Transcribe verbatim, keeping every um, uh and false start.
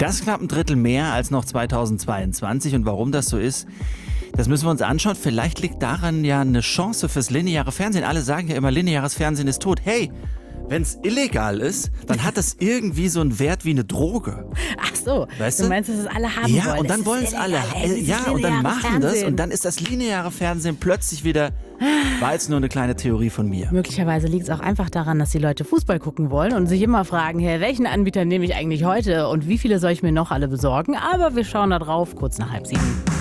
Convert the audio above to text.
Das ist knapp ein Drittel mehr als noch zweitausendzweiundzwanzig. Und warum das so ist, das müssen wir uns anschauen. Vielleicht liegt daran ja eine Chance fürs lineare Fernsehen. Alle sagen ja immer, lineares Fernsehen ist tot. Hey, wenn es illegal ist, dann hat das irgendwie so einen Wert wie eine Droge. Ach so, Weißt du du? meinst, dass es alle haben Ja, wollen. und dann Es wollen ist es alle. illegal, ey, Äh, dieses Ja, und dann lineare machen das Fernsehen. und dann ist das lineare Fernsehen plötzlich wieder, war jetzt nur eine kleine Theorie von mir. Möglicherweise liegt es auch einfach daran, dass die Leute Fußball gucken wollen und sich immer fragen, hey, welchen Anbieter nehme ich eigentlich heute und wie viele soll ich mir noch alle besorgen? Aber wir schauen da drauf, kurz nach halb sieben.